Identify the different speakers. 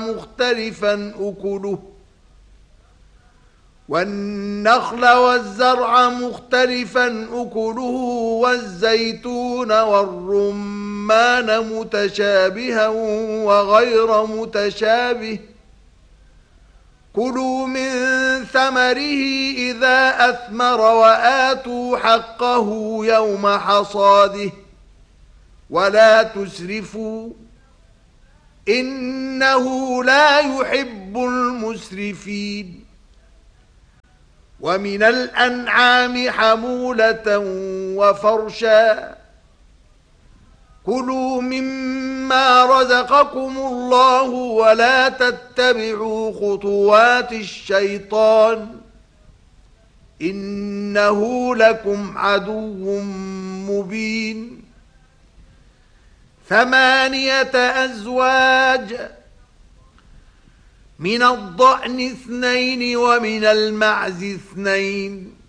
Speaker 1: مختلفا أكله والنخل والزرع مختلفا أكله والزيتون والرمان متشابها وغير متشابه كلوا من ثمره إذا أثمر وآتوا حقه يوم حصاده ولا تسرفوا إنه لا يحب المسرفين ومن الأنعام حمولة وفرشا كلوا مما رزقكم الله ولا تتبعوا خطوات الشيطان إنه لكم عدو مبين 8 أزواج من الضأن 2 ومن المعز 2